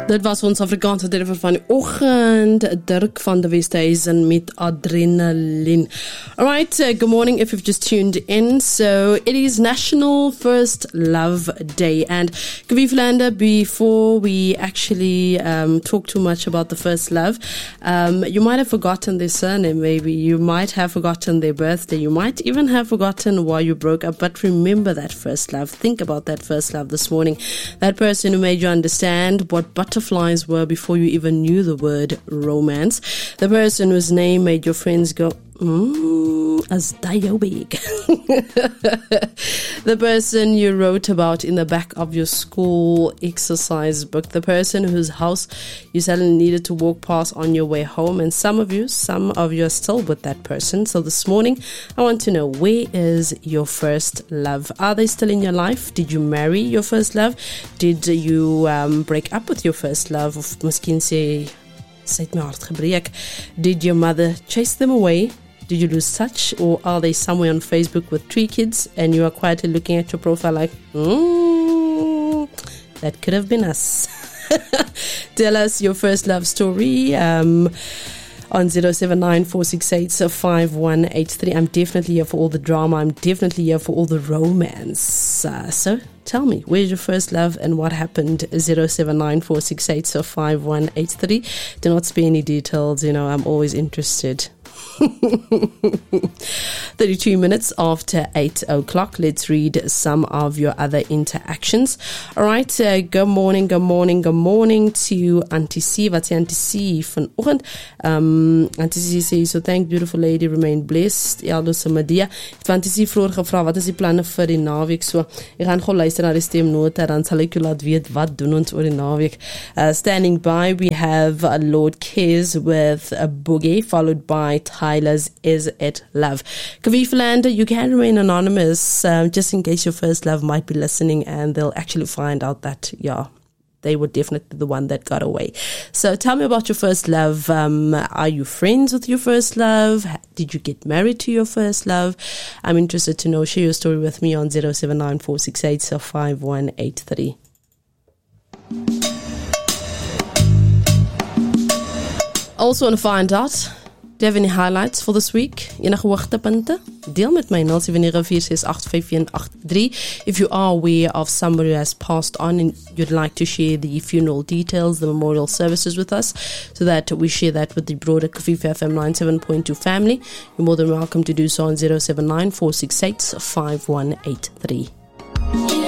Dit was ons Afrikaanse deliver van die oggend, Dirk van der Westhuizen met Adrenaline. Alright, good morning if you've just tuned in. So it is National First Love Day. And Kaviflanda, before we actually talk too much about the first love, you might have forgotten their surname maybe. You might have forgotten their birthday. You might even have forgotten why you broke up. But remember that first love. Think about that first love this morning. That person who made you understand what butterflies were before you even knew the word romance. The person whose name made your friends go, as diobig. The person you wrote about in the back of your school exercise book. The person whose house you suddenly needed to walk past on your way home. And some of you are still with that person. So this morning, I want to know, where is your first love? Are they still in your life? Did you marry your first love? Did you break up with your first love? Of miskien sê het my hart gebreek. Did your mother chase them away? Did you lose touch, or are they somewhere on Facebook with 3 kids and you are quietly looking at your profile like, that could have been us. Tell us your first love story on 079-468-5183. I'm definitely here for all the drama. I'm definitely here for all the romance. So tell me, where's your first love and what happened? 079-468-5183. Do not spare any details. I'm always interested. 32 minutes after 8 o'clock. Let's read some of your other interactions. All right. Good morning to Auntie C. Wat sê Auntie C vanoggend? Auntie C sê, so thank beautiful lady, remain blessed. Eldose Medea. Auntie C vroeër gevra, wat is die planne vir die naweek? So, ek gaan gou luister na die stemnote, dan sal ek jou laat weet wat doen ons oor die naweek. Standing by, we have Lord Kez with a boogie, followed by Tyler's Is It Love. Kaviflanda, you can remain anonymous just in case your first love might be listening and they'll actually find out that, they were definitely the one that got away. So tell me about your first love. Are you friends with your first love? Did you get married to your first love? I'm interested to know. Share your story with me on 079-468-5183. Also want to find out, do you have any highlights for this week? Enige hoogtepunte? Deel met my 0794685183. If you are aware of somebody who has passed on and you'd like to share the funeral details, the memorial services with us, so that we share that with the broader Kafifa FM 97.2 family, you're more than welcome to do so on 079-468-5183.